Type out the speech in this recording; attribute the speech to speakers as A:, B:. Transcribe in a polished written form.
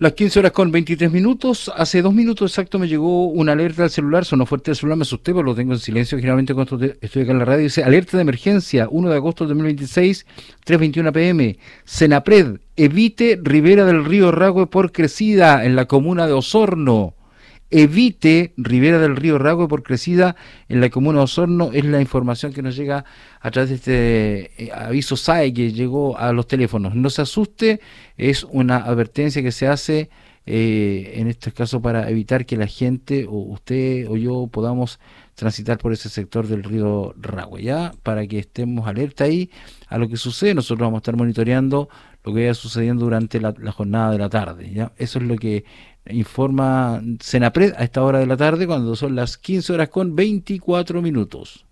A: Las 15 horas con 23 minutos. Hace 2 minutos exacto me llegó una alerta al celular. Sonó fuerte el celular, me asusté, pero lo tengo en silencio. Generalmente cuando estoy acá en la radio dice alerta de emergencia, 1 de agosto de 2026, 3:21 pm. Senapred, evite Ribera del Río Ragüe por crecida en la comuna de Osorno. Evite Ribera del Río Ragüe por crecida en la comuna de Osorno. Es la información que nos llega a través de este aviso SAE que llegó a los teléfonos. No se asuste, es una advertencia que se hace en este caso para evitar que la gente o usted o yo podamos transitar por ese sector del río Ragüe, ya, para que estemos alerta ahí a lo que sucede. Nosotros vamos a estar monitoreando lo que vaya sucediendo durante la jornada de la tarde, ya. Eso es lo que informa Senapred a esta hora de la tarde, cuando son las 15 horas con 24 minutos.